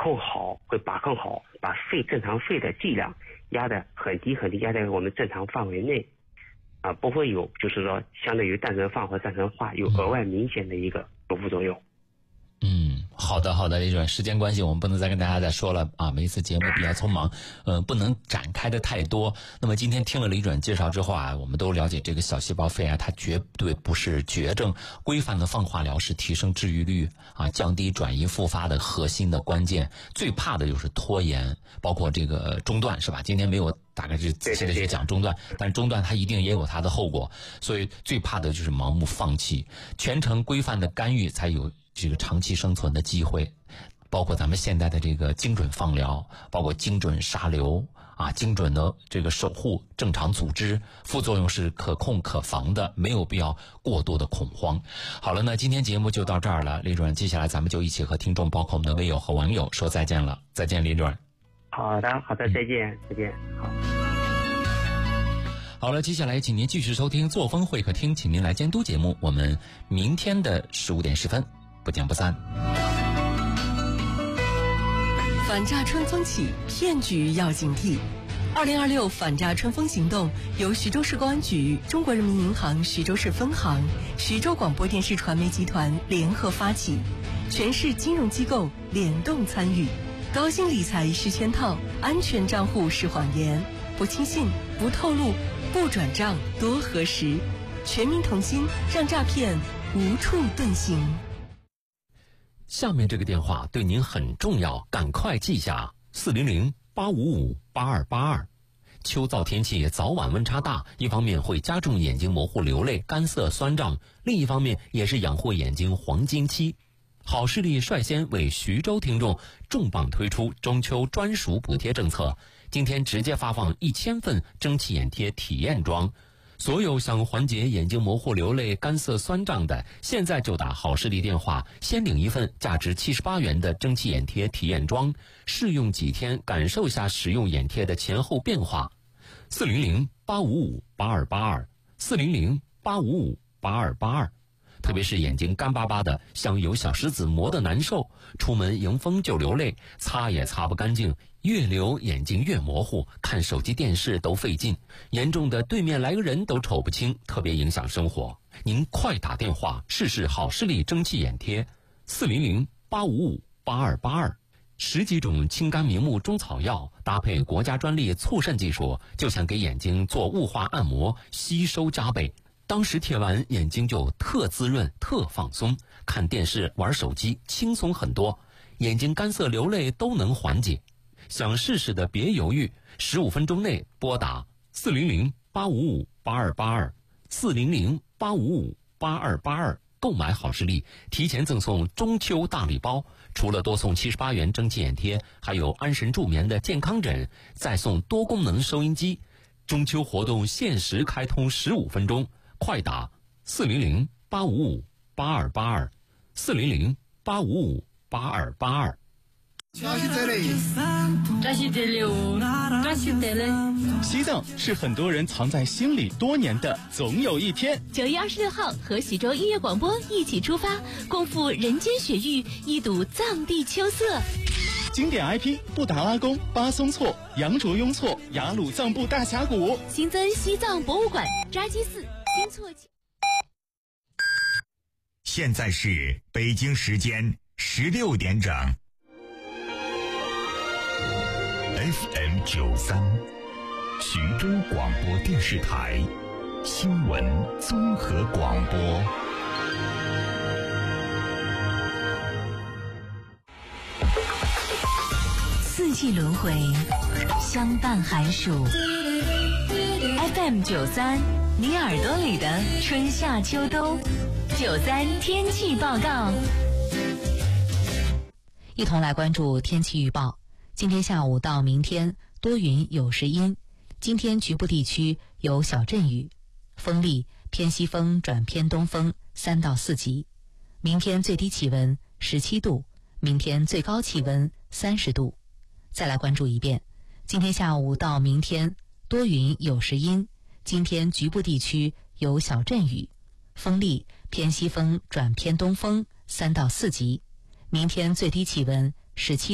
控好，把正常肺的剂量压得很低很低，压在我们正常范围内，不会有就是说相对于单纯放和单纯化有额外明显的一个副作用。 好的，李主任，时间关系我们不能再跟大家再说了啊，每一次节目比较匆忙，不能展开的太多。那么今天听了李主任介绍之后我们都了解这个小细胞肺癌它绝对不是绝症，规范的放化疗是提升治愈率降低转移复发的核心的关键，最怕的就是拖延，包括这个中断是吧？今天没有大概是仔细的去讲中断，但中断它一定也有它的后果，所以最怕的就是盲目放弃，全程规范的干预才有这个长期生存的机会。包括咱们现在的这个精准放疗，包括精准杀瘤精准的这个守护正常组织，副作用是可控可防的，没有必要过多的恐慌。好了，那今天节目就到这儿了，李主任，接下来咱们就一起和听众，包括我们的微友和网友说再见了。再见，李主任。 好的，再见。 好了，接下来请您继续收听作风会客厅，请您来监督节目。我们明天的15点10分不见不散。 反诈春风起，骗局要警惕。2026反诈春风行动由徐州市公安局、中国人民银行徐州市分行、徐州广播电视传媒集团联合发起，全市金融机构联动参与。高薪理财是圈套，安全账户是谎言，不轻信，不透露，不转账，多核实。全民同心，让诈骗无处遁形。 下面这个电话对您很重要，赶快记下400-855-8282。秋燥天气早晚温差大，一方面会加重眼睛模糊、流泪、干涩、酸胀，另一方面也是养护眼睛黄金期。好视力率先为徐州听众重磅推出中秋专属补贴政策，今天直接发放1000份蒸汽眼贴体验装。所有想缓解眼睛模糊、流泪、干涩、酸胀的，现在就打好视力电话，先领一份价值78元的蒸汽眼贴体验装，试用几天，感受下使用眼贴的前后变化。400-855-8282，400-855-8282。特别是眼睛干巴巴的，像有小石子磨得难受，出门迎风就流泪，擦也擦不干净，越流眼睛越模糊，看手机电视都费劲，严重的对面来个人都瞅不清，特别影响生活。您快打电话试试好视力蒸汽眼贴，400-855-8282。10几种清肝明目中草药搭配国家专利促渗技术，就像给眼睛做雾化按摩，吸收加倍。当时贴完眼睛就特滋润特放松，看电视玩手机轻松很多，眼睛干涩流泪都能缓解。想试试的别犹豫，15分钟内拨打400-855-8282，400-855-8282购买好视力，提前赠送中秋大礼包，除了多送78元蒸汽眼贴，还有安神助眠的健康枕，再送多功能收音机。中秋活动限时开通15分钟，快打400-855-8282，400-855-8282。 西藏是很多人藏在心里多年的总有一天。 9月26号和徐州音乐广播一起出发，共赴人间雪域，一睹藏地秋色。 经典 IP 布达拉宫、巴松措、羊卓雍措、雅鲁藏布大峡谷， 新增西藏博物馆、扎基寺、新措。 现在是北京时间16点整。FM 93，徐州广播电视台新闻综合广播。 四季轮回，相伴寒暑。FM 93，你耳朵里的春夏秋冬。93天气报告，一同来关注天气预报。今天下午到明天多云有时阴，今天局部地区有小阵雨，风力偏西风转偏东风3到4级。明天最低气温17度，明天最高气温30度。再来关注一遍，今天下午到明天多云有时阴，今天局部地区有小阵雨，风力偏西风转偏东风3到4级。明天最低气温17